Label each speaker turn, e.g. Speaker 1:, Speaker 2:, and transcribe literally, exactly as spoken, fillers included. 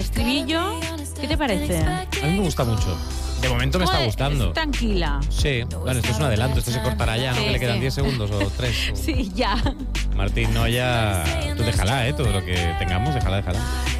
Speaker 1: estribillo, ¿qué te parece?
Speaker 2: A mí me gusta mucho. De momento me está
Speaker 1: Joder,
Speaker 2: gustando.
Speaker 1: es tranquila.
Speaker 2: Sí, bueno, esto es un adelanto, esto se cortará ya, ¿no?
Speaker 1: Sí,
Speaker 2: Que le quedan
Speaker 1: sí.
Speaker 2: diez segundos o tres.
Speaker 1: Sí, ya.
Speaker 2: Martín, no, ya... Tú déjala, ¿eh? Todo lo que tengamos, déjala, déjala.